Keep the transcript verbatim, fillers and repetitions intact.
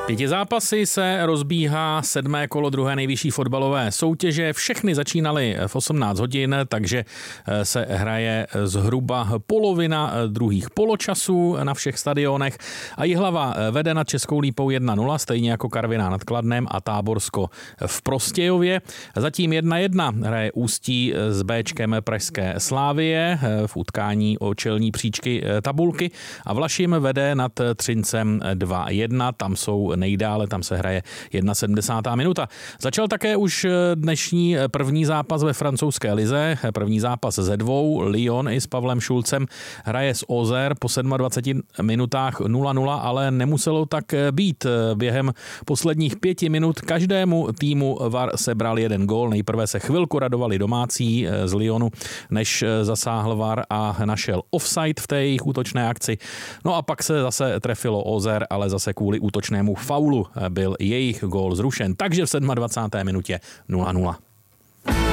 Pěti zápasy se rozbíhá sedmé kolo druhé nejvyšší fotbalové soutěže. Všechny začínaly v osmnáct hodin, takže se hraje zhruba polovina druhých poločasů na všech stadionech. A Jihlava vede nad Českou Lípou jedna nula, stejně jako Karviná nad Kladnem a Táborsko v Prostějově. Zatím jedna jedna hraje Ústí s Béčkem Pražské Slávie v utkání o čelní příčky tabulky a Vlašim vede nad Třincem dva jedna. Tam jsou nejdále, tam se hraje sedmdesátá jedna minuta. Začal také už dnešní první zápas ve francouzské lize, první zápas ze dvou. Lyon i s Pavlem Šulcem hraje s Auxerre po dvaceti sedmi minutách nula nula, ale nemuselo tak být. Během posledních pěti minut každému týmu V A R sebral jeden gól. Nejprve se chvilku radovali domácí z Lyonu, než zasáhl V A R a našel offside v té jejich útočné akci. No a pak se zase trefilo Auxerre, ale zase kvůli útočnému faulu byl jejich gól zrušen. Takže v dvacáté sedmé minutě nula nula.